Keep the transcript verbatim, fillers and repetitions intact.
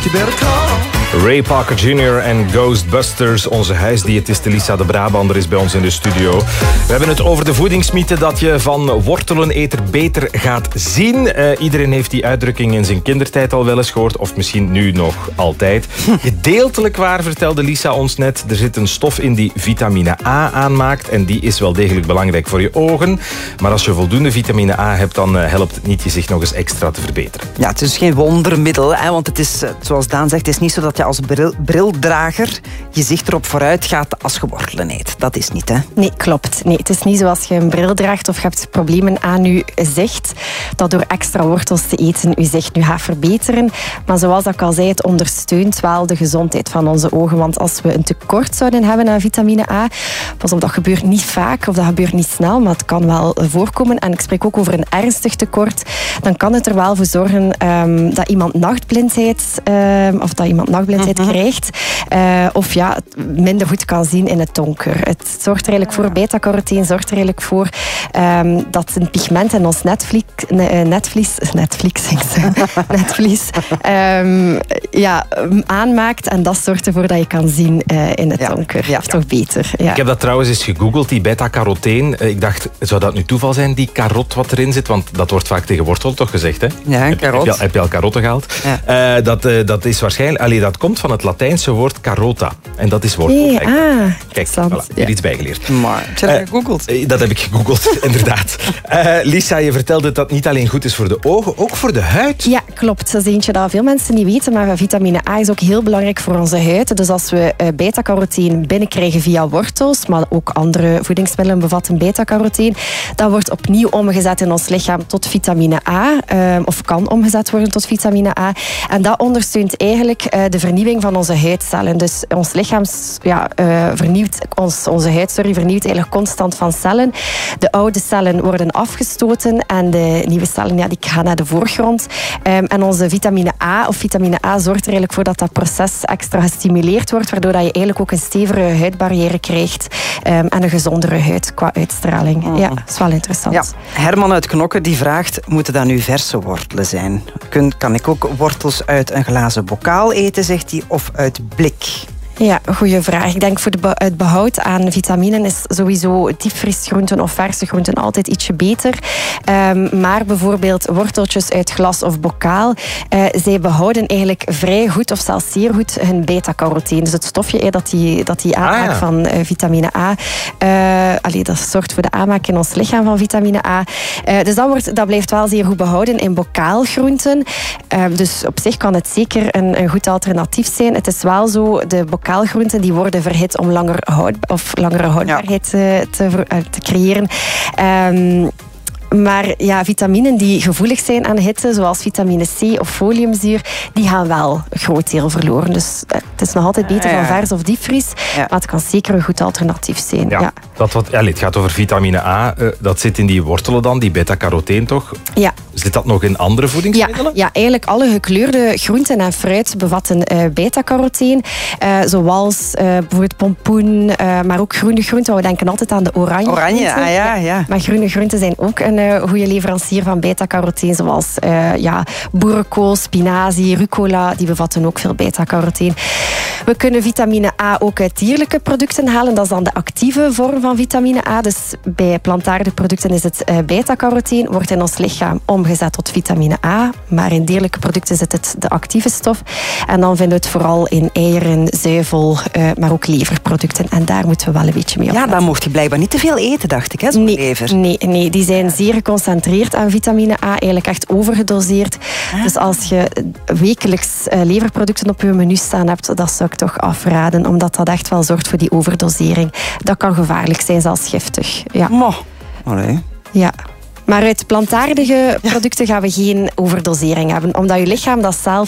better call. Ray Parker junior en Ghostbusters. Onze huisdiëtiste Lisa de Brabander is bij ons in de studio. We hebben het over de voedingsmythe dat je van worteleneter beter gaat zien. Uh, iedereen heeft die uitdrukking in zijn kindertijd al wel eens gehoord. Of misschien nu nog altijd. Gedeeltelijk waar, vertelde Lisa ons net. Er zit een stof in die vitamine A aanmaakt. En die is wel degelijk belangrijk voor je ogen. Maar als je voldoende vitamine A hebt, dan uh, helpt het niet je zicht nog eens extra te verbeteren. Ja, het is geen wondermiddel. Hè, want het is, zoals Daan zegt, het is niet zo dat je als bril, brildrager je zicht erop vooruit gaat als je wortelen eet. Dat is niet, hè? Nee, klopt. Nee, het is niet zoals je een bril draagt of je hebt problemen aan je zicht, dat door extra wortels te eten je zicht nu gaat verbeteren. Maar zoals ik al zei, het ondersteunt wel de gezondheid van onze ogen. Want als we een tekort zouden hebben aan vitamine A, pas op, dat gebeurt niet vaak of dat gebeurt niet snel, maar het kan wel voorkomen. En ik spreek ook over een ernstig tekort. Dan kan het er wel voor zorgen um, dat iemand nachtblindheid um, of dat iemand nachtblindheid mm-hmm. krijgt. Uh, of ja, minder goed kan zien in het donker. Het zorgt er eigenlijk voor, beta-carotene zorgt er eigenlijk voor um, dat een pigment in ons netvlies, netvlies, netvlies, netvlies um, ja, aanmaakt. En dat zorgt ervoor dat je kan zien uh, in het ja. donker. Ja. Of toch beter. Ja. Ik heb dat trouwens eens gegoogeld, die beta-carotene. Ik dacht, zou dat nu toeval zijn, die karot wat erin zit? Want dat wordt vaak tegen wortel toch gezegd, hè? Ja, een karot. Heb je al, heb je al karotten gehaald? Ja. Uh, dat, uh, dat is waarschijnlijk... Allee, dat komt van het Latijnse woord carota. En dat is wortel. Hey, ah, Kijk, voilà, ja. weer iets bijgeleerd. Maar, heb je dat uh, gegoogeld? Uh, dat heb ik gegoogeld, inderdaad. Uh, Lisa, je vertelde dat dat niet alleen goed is voor de ogen, ook voor de huid. Ja, klopt. Dat is eentje dat veel mensen niet weten, maar vitamine A is ook heel belangrijk voor onze huid. Dus als we uh, beta-carotene binnenkrijgen via wortels, maar ook andere voedingsmiddelen bevatten beta-carotene, dat wordt opnieuw omgezet in ons lichaam tot vitamine A, uh, of kan omgezet worden tot vitamine A. En dat ondersteunt eigenlijk uh, de vernieuwing van onze huidcellen. Dus ons lichaam ja, uh, vernieuwt, ons, onze huid sorry, vernieuwt eigenlijk constant van cellen. De oude cellen worden afgestoten en de nieuwe cellen ja, die gaan naar de voorgrond. Um, en onze vitamine A of vitamine A zorgt er eigenlijk voor dat dat proces extra gestimuleerd wordt, waardoor dat je eigenlijk ook een stevige huidbarrière krijgt um, en een gezondere huid qua uitstraling. Mm. Ja, dat is wel interessant. Ja. Herman uit Knokke die vraagt, moeten dat nu verse wortelen zijn? Kun, kan ik ook wortels uit een glazen bokaal eten, zegt hij, of uit blik? Ja, goede vraag. Ik denk voor de be- het behoud aan vitaminen is sowieso diepvriesgroenten of verse groenten altijd ietsje beter. Um, maar bijvoorbeeld worteltjes uit glas of bokaal, uh, zij behouden eigenlijk vrij goed of zelfs zeer goed hun beta-carotene. Dus het stofje eh, dat die, dat die aanmaakt ah, ja. van uh, vitamine A. Uh, allee, dat zorgt voor de aanmaak in ons lichaam van vitamine A. Uh, dus dat, wordt, dat blijft wel zeer goed behouden in bokaalgroenten. Uh, dus op zich kan het zeker een, een goed alternatief zijn. Het is wel zo, de bokaalgroenten die worden verhit om langer houd, of langere houdbaarheid ja. te, te creëren. Um, Maar ja, vitaminen die gevoelig zijn aan hitte, zoals vitamine C of foliumzuur, die gaan wel een groot deel verloren. Dus het is nog altijd beter van vers of diepvries, ja. maar het kan zeker een goed alternatief zijn. Ja, ja. Dat wat, ja, het gaat over vitamine A, uh, dat zit in die wortelen dan, die beta-carotene toch? Ja. Zit dat nog in andere voedingsmiddelen? Ja, ja, eigenlijk alle gekleurde groenten en fruit bevatten uh, beta-carotene, uh, zoals uh, bijvoorbeeld pompoen, uh, maar ook groene groenten. We denken altijd aan de oranje Oranje, groenten. Ah, ja, ja. Maar groene groenten zijn ook een uh, goede leverancier van beta-carotene, zoals uh, ja, boerenkool, spinazie, rucola, die bevatten ook veel beta-carotene. We kunnen vitamine A ook uit dierlijke producten halen. Dat is dan de actieve vorm van vitamine A. Dus bij plantaardige producten is het uh, beta-carotene, wordt in ons lichaam omgezet tot vitamine A. Maar in dierlijke producten zit het de actieve stof. En dan vinden we het vooral in eieren, zuivel, uh, maar ook leverproducten. En daar moeten we wel een beetje mee opletten. Ja, dan mocht je blijkbaar niet te veel eten, dacht ik, hè, zo'n nee, lever. Nee, nee, die zijn zeer geconcentreerd aan vitamine A, eigenlijk echt overgedoseerd. Ah. Dus als je wekelijks uh, leverproducten op je menu staan hebt, dat zou ik toch afraden, omdat dat echt wel zorgt voor die overdosering. Dat kan gevaarlijk zijn, zelfs giftig. Ja. Mo. Allee. Ja. Maar uit plantaardige producten gaan we geen overdosering hebben, omdat je lichaam dat zelf